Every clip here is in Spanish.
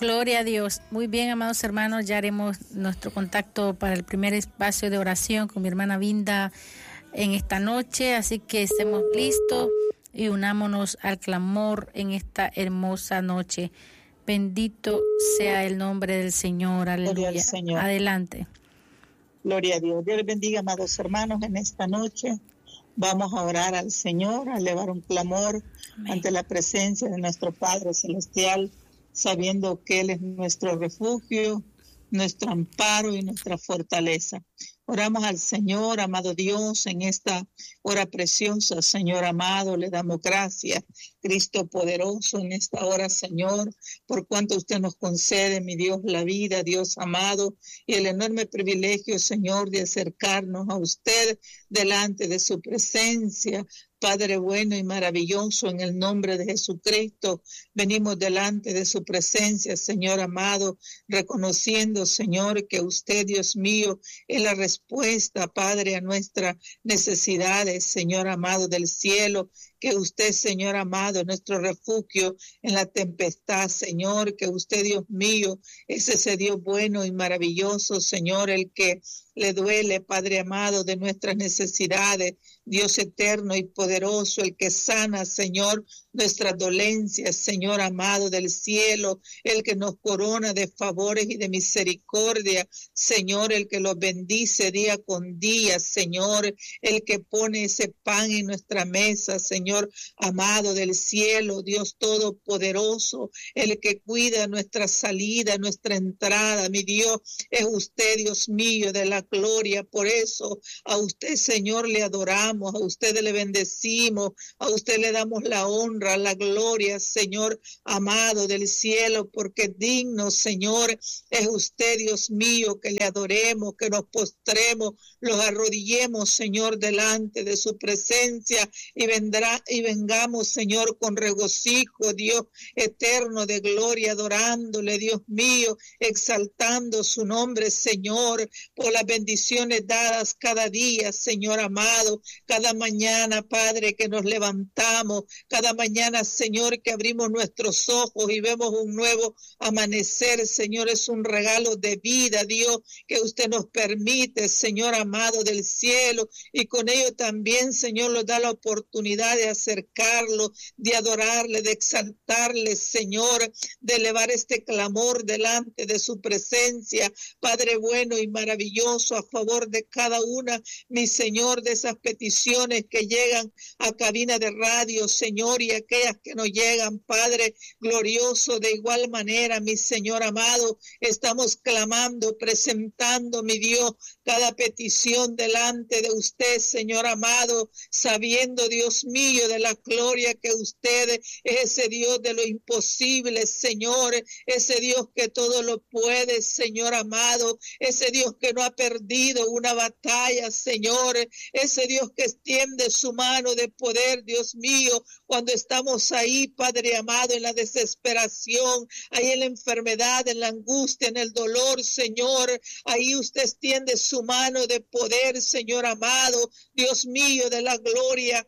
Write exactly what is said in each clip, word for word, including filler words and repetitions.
Gloria a Dios. Muy bien, amados hermanos, ya haremos nuestro contacto para el primer espacio de oración con mi hermana Vinda en esta noche, así que estemos listos y unámonos al clamor en esta hermosa noche. Bendito sea el nombre del Señor. Aleluya. Gloria al Señor. Adelante. Gloria a Dios. Dios les bendiga, amados hermanos, en esta noche. Vamos a orar al Señor, a elevar un clamor Amén. Ante la presencia de nuestro Padre Celestial, sabiendo que Él es nuestro refugio, nuestro amparo y nuestra fortaleza. Oramos al Señor, amado Dios, en esta hora preciosa, Señor amado, le damos gracias, Cristo poderoso, en esta hora, Señor, por cuanto usted nos concede, mi Dios, la vida, Dios amado, y el enorme privilegio, Señor, de acercarnos a usted delante de su presencia. Padre bueno y maravilloso, en el nombre de Jesucristo, venimos delante de su presencia, Señor amado, reconociendo, Señor, que usted, Dios mío, es la respuesta, Padre, a nuestras necesidades, Señor amado del cielo, que usted, Señor amado, es nuestro refugio en la tempestad, Señor, que usted, Dios mío, es ese Dios bueno y maravilloso, Señor, el que le duele, Padre amado, de nuestras necesidades, Dios eterno y poderoso, el que sana, Señor, nuestras dolencias, Señor amado del cielo, el que nos corona de favores y de misericordia, Señor, el que los bendice día con día, Señor, el que pone ese pan en nuestra mesa, Señor amado del cielo, Dios todopoderoso, el que cuida nuestra salida, nuestra entrada, mi Dios, es usted, Dios mío, de la gloria. Por eso a usted, Señor, le adoramos, a usted le bendecimos, a usted le damos la honra, la gloria, Señor amado del cielo, porque digno, Señor, es usted, Dios mío, que le adoremos, que nos postremos, los arrodillemos, Señor, delante de su presencia y vendrá y vengamos, Señor, con regocijo, Dios eterno de gloria, adorándole, Dios mío, exaltando su nombre, Señor, por las bendiciones dadas cada día, Señor amado, cada mañana, Padre, que nos levantamos, cada mañana, Señor, que abrimos nuestros ojos y vemos un nuevo amanecer, Señor, es un regalo de vida, Dios, que usted nos permite, Señor amado del cielo, y con ello también, Señor, nos da la oportunidad de acercarlo, de adorarle, de exaltarle, Señor, de elevar este clamor delante de su presencia, Padre bueno y maravilloso, a favor de cada una, mi Señor, de esas peticiones que llegan a cabina de radio, Señor, y aquellas que nos llegan, Padre glorioso, de igual manera, mi Señor amado, estamos clamando, presentando, mi Dios, cada petición delante de usted, Señor amado, sabiendo, Dios mío, de la gloria que usted es ese Dios de lo imposible, Señor, ese Dios que todo lo puede, Señor amado, ese Dios que no ha perdido una batalla, Señor, ese Dios que extiende su mano de poder, Dios mío, cuando estamos ahí, Padre amado, en la desesperación, ahí en la enfermedad, en la angustia, en el dolor, Señor, ahí usted extiende su mano de poder, Señor amado, Dios mío de la gloria,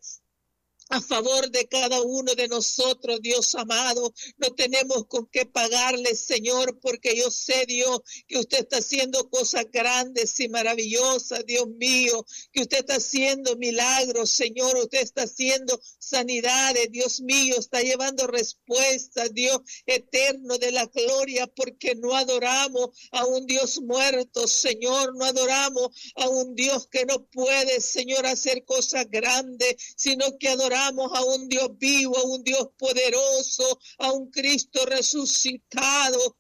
a favor de cada uno de nosotros, Dios amado. No tenemos con qué pagarle, Señor, porque yo sé, Dios, que usted está haciendo cosas grandes y maravillosas, Dios mío, que usted está haciendo milagros, Señor, usted está haciendo sanidades, Dios mío, está llevando respuestas, Dios eterno de la gloria, porque no adoramos a un Dios muerto, Señor, no adoramos a un Dios que no puede, Señor, hacer cosas grandes, sino que adoramos a un Dios vivo, a un Dios poderoso, a un Cristo resucitado.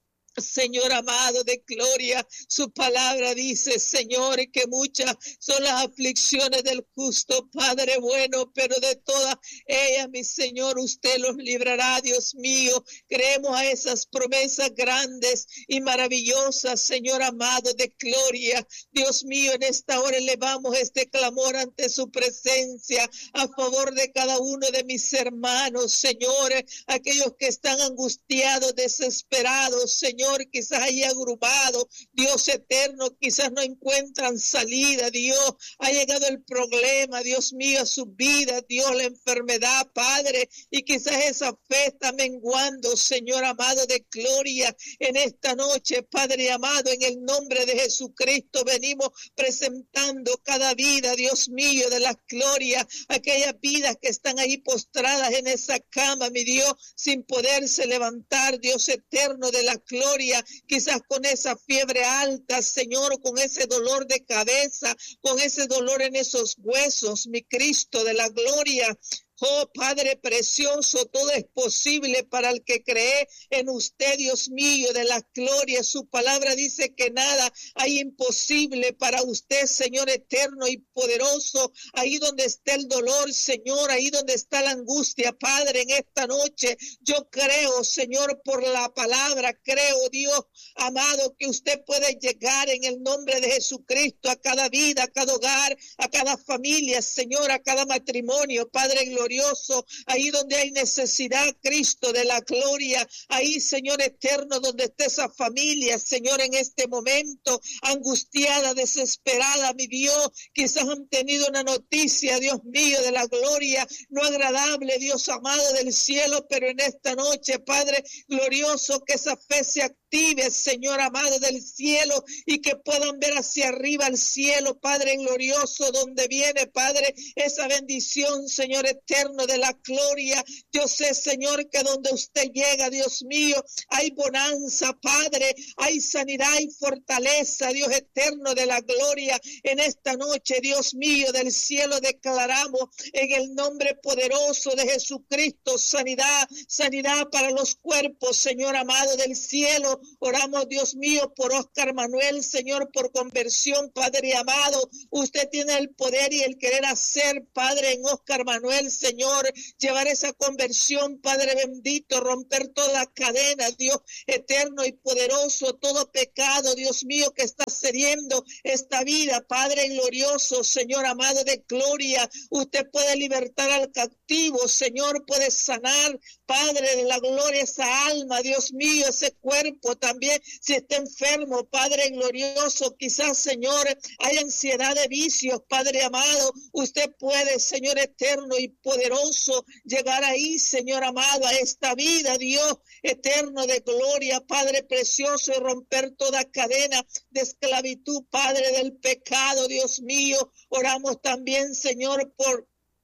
Señor amado de gloria, su palabra dice, Señor, que muchas son las aflicciones del justo, Padre bueno, pero de todas ellas, mi Señor, usted los librará, Dios mío. Creemos a esas promesas grandes y maravillosas, Señor amado de gloria. Dios mío, en esta hora elevamos este clamor ante su presencia a favor de cada uno de mis hermanos, Señor, aquellos que están angustiados, desesperados, Señor. Señor, quizás ahí agrupado, Dios eterno, quizás no encuentran salida, Dios, ha llegado el problema, Dios mío, a su vida, Dios, la enfermedad, Padre, y quizás esa fe está menguando, Señor amado de gloria, en esta noche, Padre amado, en el nombre de Jesucristo, venimos presentando cada vida, Dios mío, de la gloria, aquellas vidas que están ahí postradas en esa cama, mi Dios, sin poderse levantar, Dios eterno de la gloria, quizás con esa fiebre alta, Señor, con ese dolor de cabeza, con ese dolor en esos huesos, mi Cristo de la gloria. Oh, Padre precioso, todo es posible para el que cree en usted, Dios mío, de la gloria. Su palabra dice que nada hay imposible para usted, Señor eterno y poderoso. Ahí donde está el dolor, Señor, ahí donde está la angustia, Padre, en esta noche, yo creo, Señor, por la palabra, creo, Dios amado, que usted puede llegar en el nombre de Jesucristo a cada vida, a cada hogar, a cada familia, Señor, a cada matrimonio, Padre glorioso. Ahí donde hay necesidad, Cristo de la gloria, ahí, Señor eterno, donde esté esa familia, Señor, en este momento, angustiada, desesperada, mi Dios, quizás han tenido una noticia, Dios mío, de la gloria, no agradable, Dios amado del cielo, pero en esta noche, Padre glorioso, que esa fe se active, Señor amado del cielo, y que puedan ver hacia arriba al cielo, Padre glorioso, donde viene, Padre, esa bendición, Señor eterno, de la gloria. Yo sé, Señor, que donde usted llega, Dios mío, hay bonanza, Padre, hay sanidad y fortaleza, Dios eterno de la gloria. En esta noche, Dios mío, del cielo declaramos en el nombre poderoso de Jesucristo, sanidad, sanidad para los cuerpos, Señor amado del cielo. Oramos, Dios mío, por Oscar Manuel, Señor, por conversión, Padre amado. Usted tiene el poder y el querer hacer, Padre, en Oscar Manuel, Señor. Señor, llevar esa conversión, Padre bendito, romper toda cadena, Dios eterno y poderoso, todo pecado, Dios mío, que está cediendo esta vida, Padre glorioso, Señor amado de gloria, usted puede libertar al cautivo, Señor, puede sanar, Padre de la gloria, esa alma, Dios mío, ese cuerpo también, si está enfermo, Padre glorioso, quizás, Señor, hay ansiedad de vicios, Padre amado, usted puede, Señor eterno y poderoso, llegar ahí, Señor amado, a esta vida, Dios eterno de gloria, Padre precioso, y romper toda cadena de esclavitud, Padre del pecado, Dios mío. Oramos también, Señor, por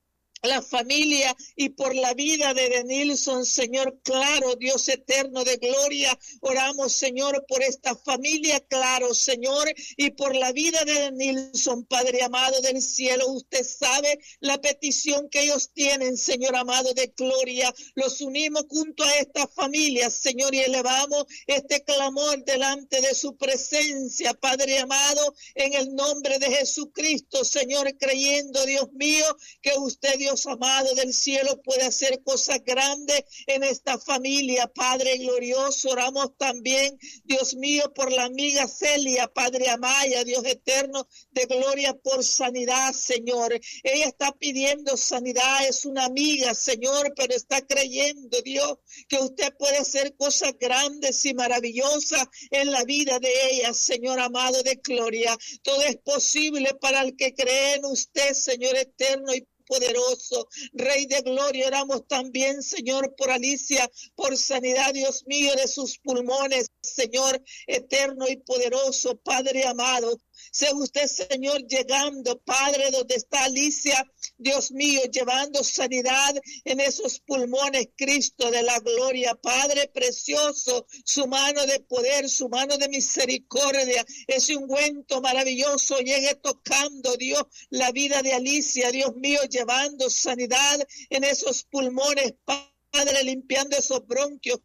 la familia y por la vida de Denilson, Señor, claro, Dios eterno de gloria, oramos, Señor, por esta familia, claro, Señor, y por la vida de Denilson, Padre amado del cielo, usted sabe la petición que ellos tienen, Señor amado de gloria, los unimos junto a esta familia, Señor, y elevamos este clamor delante de su presencia, Padre amado, en el nombre de Jesucristo, Señor, creyendo, Dios mío, que usted, Dios amado del cielo, puede hacer cosas grandes en esta familia, Padre glorioso. Oramos también, Dios mío, por la amiga Celia, Padre Amaya, Dios eterno de gloria, por sanidad, Señor. Ella está pidiendo sanidad, es una amiga, Señor, pero está creyendo, Dios, que usted puede hacer cosas grandes y maravillosas en la vida de ella, Señor amado de gloria. Todo es posible para el que cree en usted, Señor eterno y poderoso, Rey de gloria. Oramos también, Señor, por Alicia, por sanidad, Dios mío, de sus pulmones, Señor eterno y poderoso, Padre amado. Sea usted, Señor, llegando, Padre, donde está Alicia, Dios mío, llevando sanidad en esos pulmones, Cristo de la gloria, Padre precioso, su mano de poder, su mano de misericordia, ese ungüento maravilloso llegue tocando, Dios, la vida de Alicia, Dios mío, llevando sanidad en esos pulmones, Padre, limpiando esos bronquios,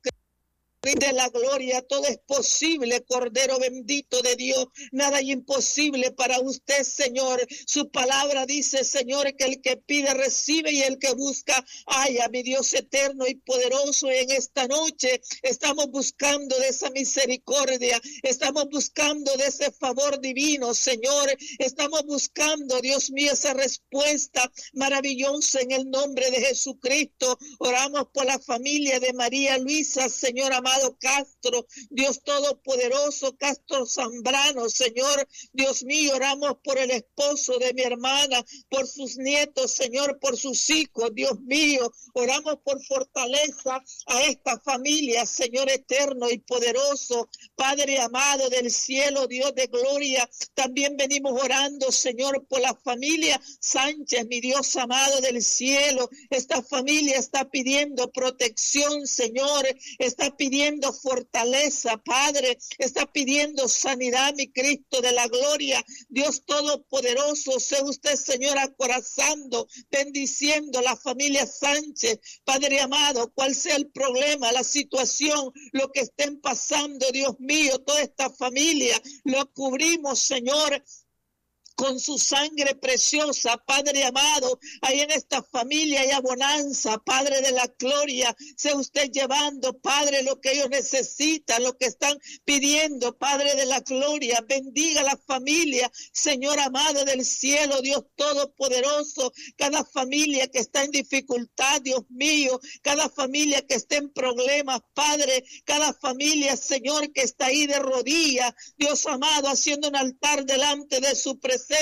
de la gloria, todo es posible, Cordero bendito de Dios, nada es imposible para usted, Señor. Su palabra dice, Señor, que el que pide recibe y el que busca halla, mi Dios eterno y poderoso. En esta noche estamos buscando de esa misericordia, estamos buscando de ese favor divino, Señor, estamos buscando, Dios mío, esa respuesta maravillosa en el nombre de Jesucristo. Oramos por la familia de María Luisa, Señor amado, amado Castro, Dios Todopoderoso, Castro Zambrano, Señor, Dios mío, oramos por el esposo de mi hermana, por sus nietos, Señor, por sus hijos, Dios mío, oramos por fortaleza a esta familia, Señor eterno y poderoso, Padre amado del cielo, Dios de gloria, también venimos orando, Señor, por la familia Sánchez, mi Dios amado del cielo, esta familia está pidiendo protección, Señor, está pidiendo fortaleza, Padre, está pidiendo sanidad, mi Cristo de la gloria, Dios Todopoderoso, sea usted, Señor, acorazando, bendiciendo la familia Sánchez, Padre amado, cuál sea el problema, la situación, lo que estén pasando, Dios mío, toda esta familia, lo cubrimos, Señor, con su sangre preciosa, Padre amado, ahí en esta familia hay abonanza, Padre de la gloria, sea usted llevando, Padre, lo que ellos necesitan, lo que están pidiendo, Padre de la gloria, bendiga la familia, Señor amado del cielo, Dios Todopoderoso, cada familia que está en dificultad, Dios mío, cada familia que esté en problemas, Padre, cada familia, Señor, que está ahí de rodillas, Dios amado, haciendo un altar delante de su presencia,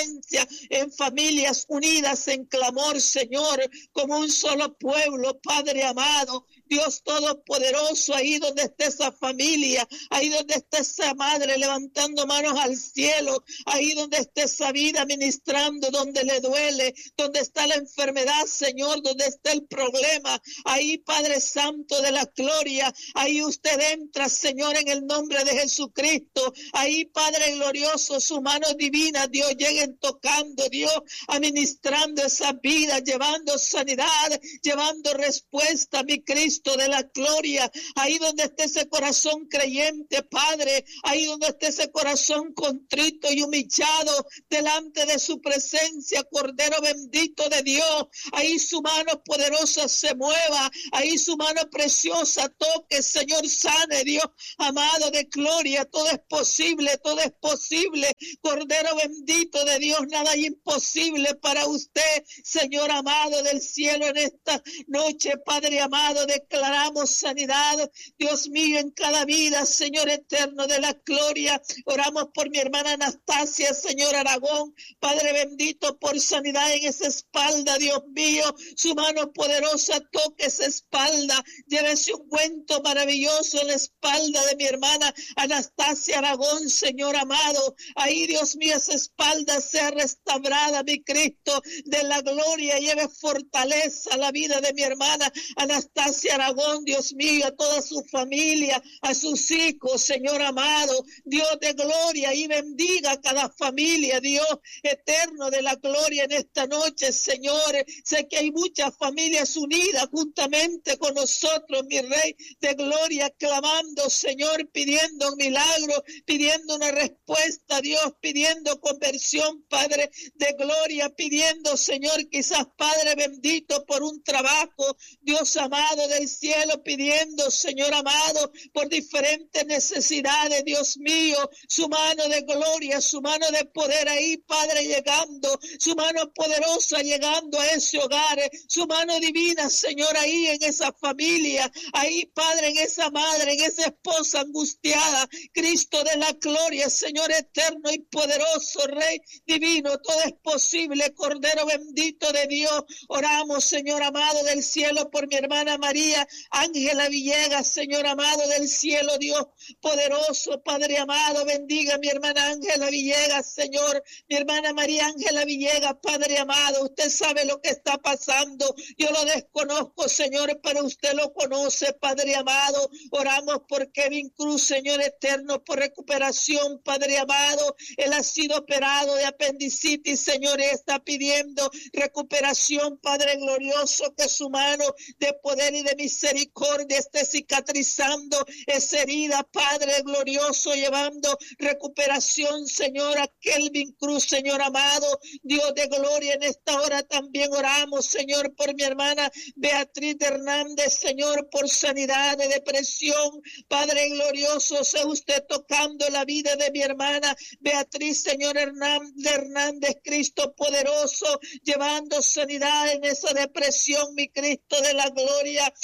en familias unidas en clamor, Señor, como un solo pueblo, Padre amado, Dios Todopoderoso, ahí donde esté esa familia, ahí donde esté esa madre levantando manos al cielo, ahí donde esté esa vida ministrando, donde le duele, donde está la enfermedad, Señor, donde está el problema, ahí, Padre Santo de la gloria, ahí usted entra, Señor, en el nombre de Jesucristo, ahí, Padre glorioso, su mano divina, Dios, lleguen tocando, Dios, administrando esa vida, llevando sanidad, llevando respuesta, mi Cristo de la gloria, ahí donde esté ese corazón creyente, Padre, ahí donde esté ese corazón contrito y humillado delante de su presencia, Cordero bendito de Dios, ahí su mano poderosa se mueva, ahí su mano preciosa toque, Señor, sane, Dios amado de gloria, todo es posible, todo es posible, Cordero bendito de Dios, nada hay imposible para usted, Señor amado del cielo, en esta noche, Padre amado, declaramos sanidad, Dios mío, en cada vida, Señor eterno de la gloria, oramos por mi hermana Anastasia, Señor Aragón, Padre bendito, por sanidad en esa espalda, Dios mío, su mano poderosa toque esa espalda, llévese un ungüento maravilloso en la espalda de mi hermana Anastasia Aragón, Señor amado, ahí, Dios mío, esa espalda sea restaurada, mi Cristo de la gloria, lleve fortaleza a la vida de mi hermana Anastasia Aragón, Dios mío, a toda su familia, a sus hijos, Señor amado, Dios de gloria, y bendiga a cada familia, Dios eterno de la gloria en esta noche, Señor, sé que hay muchas familias unidas juntamente con nosotros, mi Rey de gloria, clamando, Señor, pidiendo un milagro, pidiendo una respuesta, Dios, pidiendo conversión, Padre de gloria, pidiendo, Señor, quizás, Padre bendito, por un trabajo, Dios amado del cielo, pidiendo, Señor amado, por diferentes necesidades, Dios mío, su mano de gloria, su mano de poder ahí, Padre, llegando, su mano poderosa llegando a ese hogar, su mano divina, Señor, ahí en esa familia, ahí, Padre, en esa madre, en esa esposa angustiada, Cristo de la gloria, Señor eterno y poderoso, Rey divino, todo es posible, Cordero bendito de Dios, oramos, Señor amado del cielo, por mi hermana María Ángela Villegas, Señor amado del cielo, Dios poderoso, Padre amado, bendiga a mi hermana Ángela Villegas, Señor, mi hermana María Ángela Villegas, Padre amado, usted sabe lo que está pasando, yo lo desconozco, Señor, pero usted lo conoce, Padre amado, oramos por Kevin Cruz, Señor eterno, por recuperación, Padre amado, él ha sido operado de apendicitis, Señor, está pidiendo recuperación, Padre glorioso, que su mano de poder y de misericordia esté cicatrizando esa herida, Padre glorioso, llevando recuperación, Señor, a Kelvin Cruz, Señor amado, Dios de gloria, en esta hora también oramos, Señor, por mi hermana Beatriz Hernández, Señor, por sanidad de depresión, Padre glorioso, sea usted tocando la vida de mi hermana Beatriz, Señor Hernández, Hernández, Cristo poderoso, llevando sanidad en esa depresión, mi Cristo de la gloria,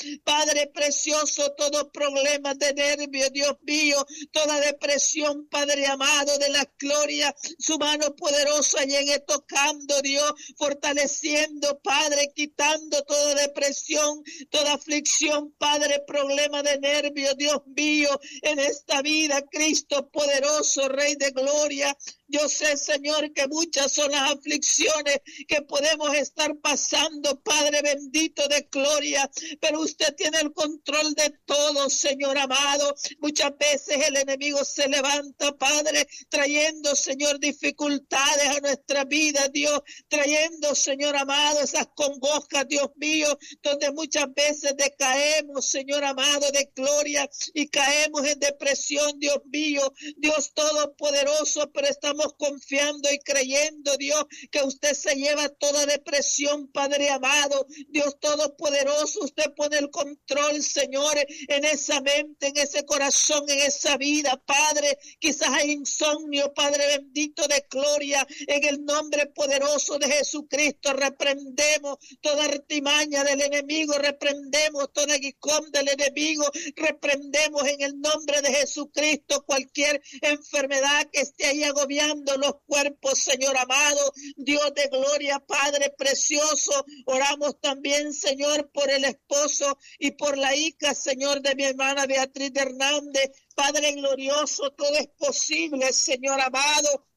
Padre precioso, todo problema de nervios, Dios mío, toda depresión, Padre amado de la gloria, su mano poderosa llegue tocando, Dios, fortaleciendo, Padre, quitando toda depresión, toda aflicción, Padre, problema de nervios, Dios mío, en esta vida, Cristo poderoso, Rey de gloria. Yo sé, Señor, que muchas son las aflicciones que podemos estar pasando, Padre bendito de gloria, pero usted tiene el control de todo, Señor amado. Muchas veces el enemigo se levanta, Padre, trayendo, Señor, dificultades a nuestra vida, Dios, trayendo, Señor amado, esas congojas, Dios mío, donde muchas veces decaemos, Señor amado de gloria, y caemos en depresión, Dios mío, Dios todopoderoso, pero estamos confiando y creyendo, Dios, que usted se lleva toda depresión, Padre amado, Dios todopoderoso, usted pone el control, Señor, en esa mente, en ese corazón, en esa vida, Padre, quizás hay insomnio, Padre bendito de gloria, en el nombre poderoso de Jesucristo, reprendemos toda artimaña del enemigo, reprendemos toda aguijón del enemigo, reprendemos en el nombre de Jesucristo cualquier enfermedad que esté ahí agobiando los cuerpos, Señor amado, Dios de gloria, Padre precioso. Oramos también, Señor, por el esposo y por la hija, Señor, de mi hermana Beatriz de Hernández. Padre glorioso, todo es posible, Señor amado.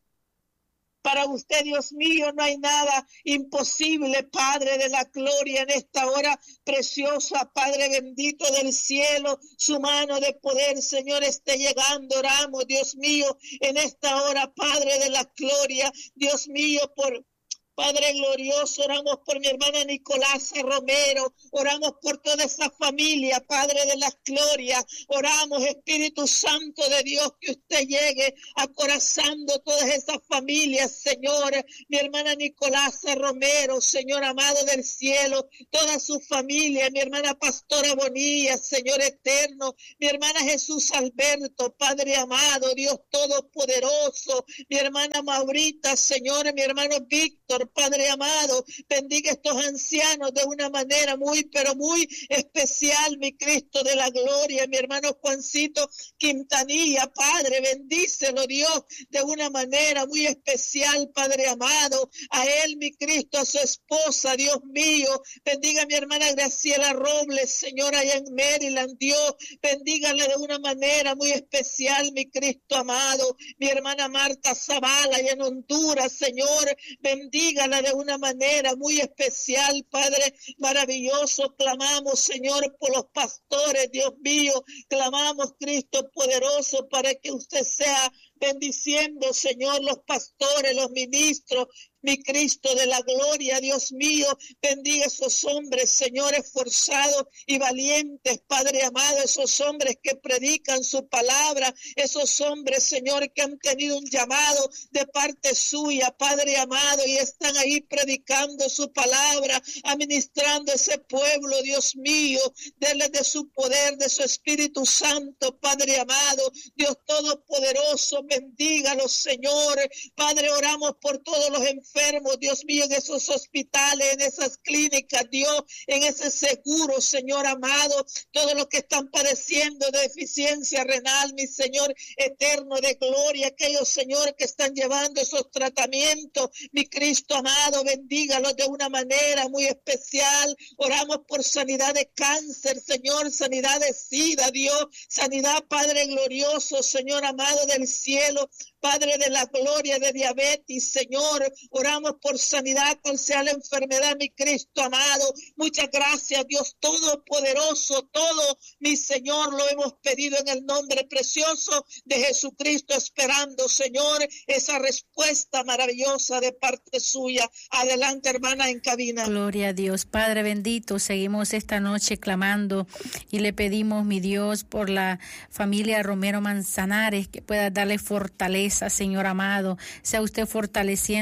Para usted, Dios mío, no hay nada imposible, Padre de la gloria, en esta hora preciosa, Padre bendito del cielo, su mano de poder, Señor, esté llegando. Oramos, Dios mío, en esta hora, Padre de la gloria, Dios mío, por Padre glorioso, oramos por mi hermana Nicolás Romero, oramos por toda esa familia, Padre de la gloria, oramos, Espíritu Santo de Dios, que usted llegue acorazando todas esas familias, Señor, mi hermana Nicolás Romero, Señor amado del cielo, toda su familia, mi hermana Pastora Bonilla, Señor eterno, mi hermana Jesús Alberto, Padre amado, Dios todopoderoso, mi hermana Maurita, Señor, mi hermano Víctor, Padre amado, bendiga estos ancianos de una manera muy, pero muy especial, mi Cristo de la gloria, mi hermano Juancito Quintanilla, Padre, bendícelo, Dios, de una manera muy especial, Padre amado, a él, mi Cristo, a su esposa, Dios mío, bendiga a mi hermana Graciela Robles, Señor, allá en Maryland, Dios, bendígala de una manera muy especial, mi Cristo amado, mi hermana Marta Zavala, allá en Honduras, Señor, bendiga de una manera muy especial, Padre maravilloso. Clamamos, Señor, por los pastores, Dios mío, clamamos, Cristo poderoso, para que usted sea bendiciendo, Señor, los pastores, los ministros, mi Cristo de la gloria, Dios mío, bendiga esos hombres, Señor, esforzados y valientes, Padre amado, esos hombres que predican su palabra, esos hombres, Señor, que han tenido un llamado de parte suya, Padre amado, y están ahí predicando su palabra, administrando ese pueblo, Dios mío, denle de su poder, de su Espíritu Santo, Padre amado, Dios todopoderoso, bendígalos, Señor, Padre, oramos por todos los enfermos, enfermos, Dios mío, en esos hospitales, en esas clínicas, Dios, en ese seguro, Señor amado, todos los que están padeciendo de deficiencia renal, mi Señor eterno de gloria, aquellos, Señor, que están llevando esos tratamientos, mi Cristo amado, bendígalos de una manera muy especial. Oramos por sanidad de cáncer, Señor, sanidad de sida, Dios, sanidad, Padre glorioso, Señor amado del cielo, Padre de la gloria, de diabetes, Señor, oramos por sanidad, cual sea la enfermedad, mi Cristo amado. Muchas gracias, Dios todopoderoso, todo, mi Señor, lo hemos pedido en el nombre precioso de Jesucristo, esperando, Señor, esa respuesta maravillosa de parte suya. Adelante, hermana, en cabina. Gloria a Dios. Padre bendito, seguimos esta noche clamando y le pedimos, mi Dios, por la familia Romero Manzanares, que pueda darle fortaleza, Señor amado, sea usted fortaleciendo sus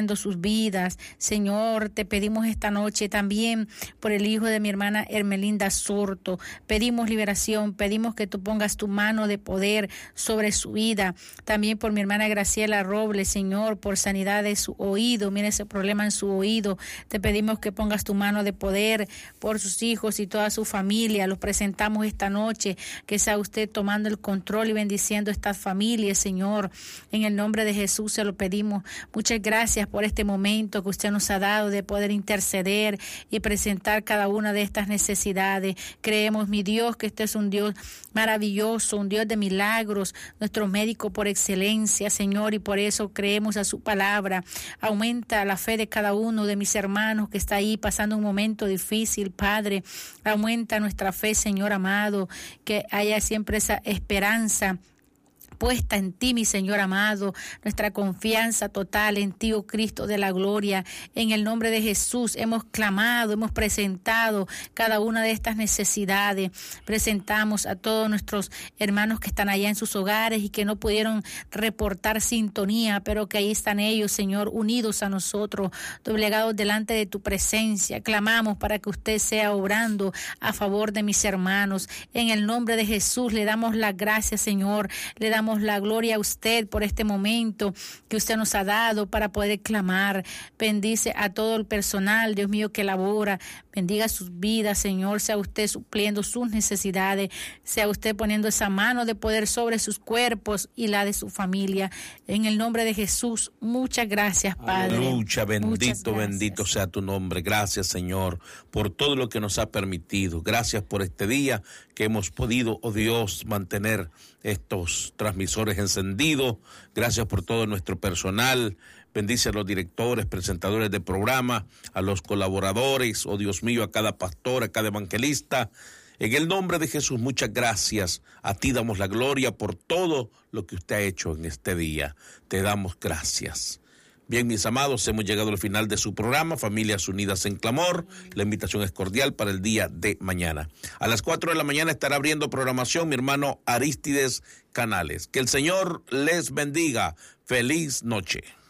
vidas. Señor, te pedimos esta noche también por el hijo de mi hermana Hermelinda Surto. Pedimos liberación, pedimos que tú pongas tu mano de poder sobre su vida. También por mi hermana Graciela Robles, Señor, por sanidad de su oído. Mira ese problema en su oído. Te pedimos que pongas tu mano de poder por sus hijos y toda su familia. Los presentamos esta noche, que sea usted tomando el control y bendiciendo estas familias, Señor. En el nombre de Jesús se lo pedimos. Muchas gracias por este momento que usted nos ha dado de poder interceder y presentar cada una de estas necesidades. Creemos, mi Dios, que este es un Dios maravilloso, un Dios de milagros, nuestro médico por excelencia, Señor, y por eso creemos a su palabra. Aumenta la fe de cada uno de mis hermanos que está ahí pasando un momento difícil, Padre. Aumenta nuestra fe, Señor amado, que haya siempre esa esperanza puesta en ti, mi Señor amado, nuestra confianza total en ti, oh Cristo de la gloria. En el nombre de Jesús hemos clamado, hemos presentado cada una de estas necesidades. Presentamos a todos nuestros hermanos que están allá en sus hogares y que no pudieron reportar sintonía, pero que ahí están ellos, Señor, unidos a nosotros, doblegados delante de tu presencia. Clamamos para que usted sea obrando a favor de mis hermanos. En el nombre de Jesús le damos las gracias, Señor, le damos la gloria a usted por este momento que usted nos ha dado para poder clamar. Bendice a todo el personal, Dios mío, que labora. Bendiga sus vidas, Señor. Sea usted supliendo sus necesidades. Sea usted poniendo esa mano de poder sobre sus cuerpos y la de su familia. En el nombre de Jesús, muchas gracias, Padre. Aleluya, bendito, gracias. bendito sea tu nombre. Gracias, Señor, por todo lo que nos ha permitido. Gracias por este día que hemos podido, oh Dios, mantener estos transmisores encendidos. Gracias por todo nuestro personal. Bendice a los directores, presentadores de programa, a los colaboradores, oh Dios mío, a cada pastor, a cada evangelista. En el nombre de Jesús, muchas gracias. A ti damos la gloria por todo lo que usted ha hecho en este día. Te damos gracias. Bien, mis amados, hemos llegado al final de su programa, Familias Unidas en Clamor. La invitación es cordial para el día de mañana. A las cuatro de la mañana estará abriendo programación mi hermano Aristides Canales. Que el Señor les bendiga. Feliz noche.